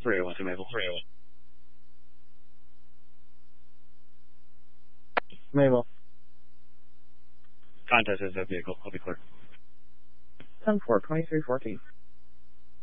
301 to Maple. Maple. Contact is that vehicle. I'll be clear. 10-4, 2314.